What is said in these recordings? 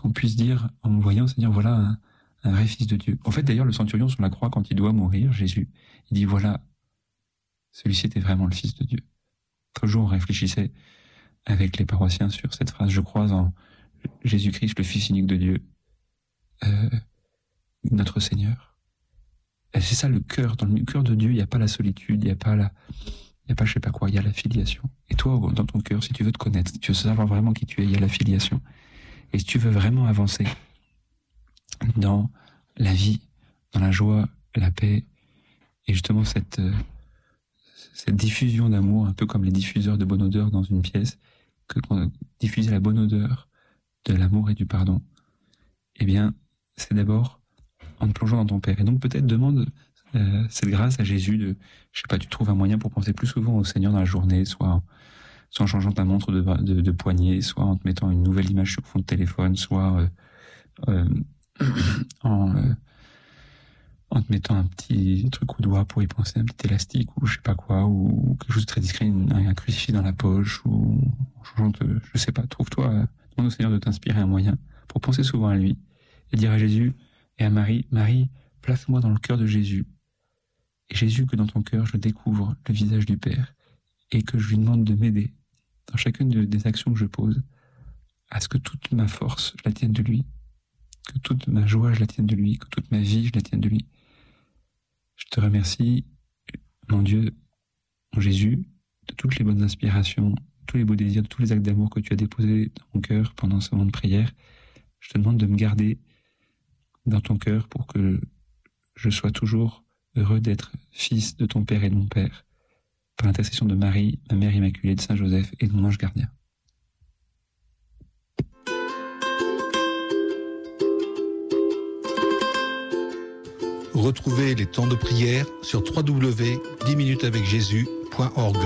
qu'on puisse dire, en me voyant, c'est dire, voilà un vrai fils de Dieu. En fait, d'ailleurs, le centurion sur la croix, quand il doit mourir, Jésus, il dit, voilà, celui-ci était vraiment le fils de Dieu. L'autre jour, on réfléchissait avec les paroissiens sur cette phrase, je crois en Jésus-Christ, le Fils unique de Dieu, notre Seigneur. Et c'est ça le cœur. Dans le cœur de Dieu, il n'y a pas la solitude, il n'y a pas je sais pas quoi, il y a la filiation. Et toi, dans ton cœur, si tu veux te connaître, si tu veux savoir vraiment qui tu es, il y a la filiation. Et si tu veux vraiment avancer dans la vie, dans la joie, la paix, et justement cette diffusion d'amour, un peu comme les diffuseurs de bonne odeur dans une pièce, qu'on diffuser la bonne odeur de l'amour et du pardon, eh bien, c'est d'abord en te plongeant dans ton Père. Et donc peut-être demande cette grâce à Jésus de, je sais pas, tu trouves un moyen pour penser plus souvent au Seigneur dans la journée, soit en changeant ta montre de poignet, soit en te mettant une nouvelle image sur fond de téléphone, soit en te mettant un petit truc au doigt pour y penser, un petit élastique ou je sais pas quoi, ou quelque chose de très discret, un crucifix dans la poche, ou en changeant je sais pas, demande au Seigneur de t'inspirer un moyen pour penser souvent à lui et dire à Jésus et à Marie, Marie, place-moi dans le cœur de Jésus. Et Jésus, que dans ton cœur, je découvre le visage du Père et que je lui demande de m'aider dans chacune des actions que je pose à ce que toute ma force, je la tienne de lui, que toute ma joie, je la tienne de lui, que toute ma vie, je la tienne de lui. Je te remercie, mon Dieu, mon Jésus, de toutes les bonnes inspirations, tous les beaux désirs, de tous les actes d'amour que tu as déposés dans mon cœur pendant ce moment de prière. Je te demande de me garder dans ton cœur pour que je sois toujours heureux d'être fils de ton Père et de mon Père, par l'intercession de Marie, ma Mère Immaculée, de Saint Joseph et de mon ange gardien. Retrouvez les temps de prière sur www.10minutesavecjésus.org.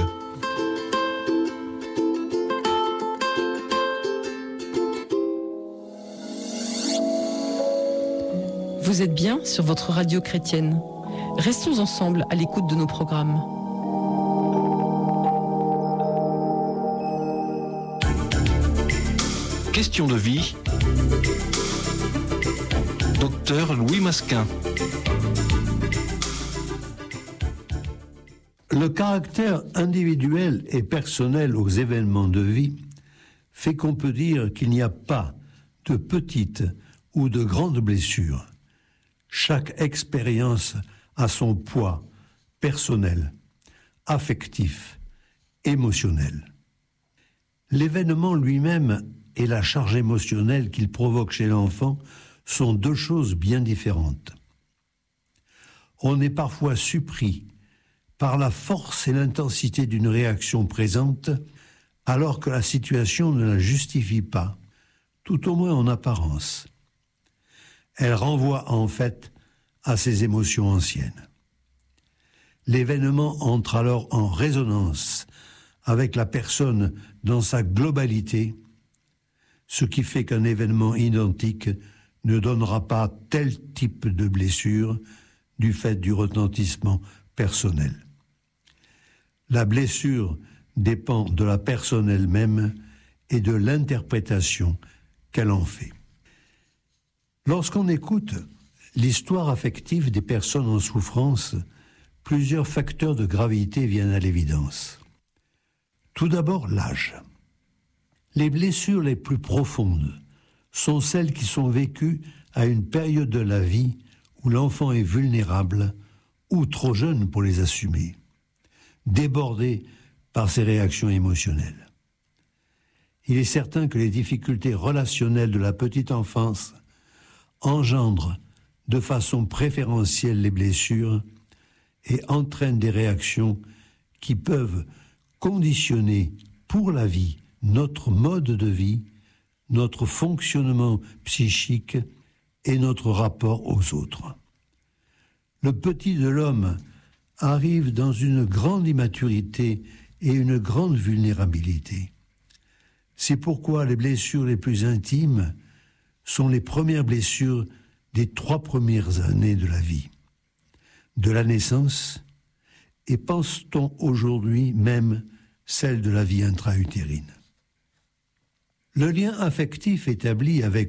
Vous êtes bien sur votre radio chrétienne. Restons ensemble à l'écoute de nos programmes. Question de vie. Docteur Louis Masquin. Le caractère individuel et personnel aux événements de vie fait qu'on peut dire qu'il n'y a pas de petites ou de grandes blessures. Chaque expérience a son poids personnel, affectif, émotionnel. L'événement lui-même et la charge émotionnelle qu'il provoque chez l'enfant sont deux choses bien différentes. On est parfois surpris par la force et l'intensité d'une réaction présente, alors que la situation ne la justifie pas, tout au moins en apparence. Elle renvoie en fait à ses émotions anciennes. L'événement entre alors en résonance avec la personne dans sa globalité, ce qui fait qu'un événement identique ne donnera pas tel type de blessure du fait du retentissement personnel. La blessure dépend de la personne elle-même et de l'interprétation qu'elle en fait. Lorsqu'on écoute l'histoire affective des personnes en souffrance, plusieurs facteurs de gravité viennent à l'évidence. Tout d'abord, l'âge. Les blessures les plus profondes sont celles qui sont vécues à une période de la vie où l'enfant est vulnérable ou trop jeune pour les assumer, débordé par ses réactions émotionnelles. Il est certain que les difficultés relationnelles de la petite enfance engendrent de façon préférentielle les blessures et entraînent des réactions qui peuvent conditionner pour la vie notre mode de vie, notre fonctionnement psychique et notre rapport aux autres. Le petit de l'homme arrive dans une grande immaturité et une grande vulnérabilité. C'est pourquoi les blessures les plus intimes sont les premières blessures des 3 premières années de la vie, de la naissance, et pense-t-on aujourd'hui même celle de la vie intra-utérine. Le lien affectif établi avec